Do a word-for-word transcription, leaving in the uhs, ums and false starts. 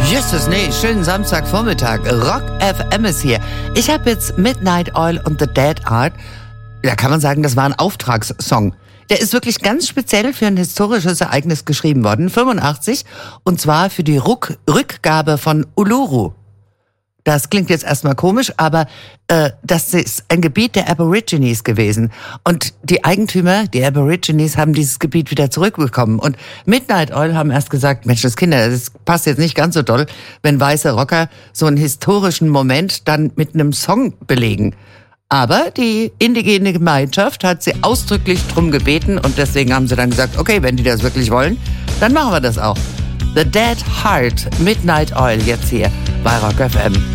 Justus, nee, schönen Samstagvormittag. Rock F M ist hier. Ich habe jetzt Midnight Oil und The Dead Art. Da kann man sagen, das war ein Auftragssong. Der ist wirklich ganz speziell für ein historisches Ereignis geschrieben worden, fünfundachtzig, und zwar für die Ruck- Rückgabe von Uluru. Das klingt jetzt erstmal komisch, aber äh, das ist ein Gebiet der Aborigines gewesen. Und die Eigentümer, die Aborigines, haben dieses Gebiet wieder zurückbekommen. Und Midnight Oil haben erst gesagt, Mensch, das Kinder, das passt jetzt nicht ganz so doll, wenn weiße Rocker so einen historischen Moment dann mit einem Song belegen. Aber die indigene Gemeinschaft hat sie ausdrücklich drum gebeten und deswegen haben sie dann gesagt, okay, wenn die das wirklich wollen, dann machen wir das auch. The Dead Heart, Midnight Oil, jetzt hier bei Rock F M.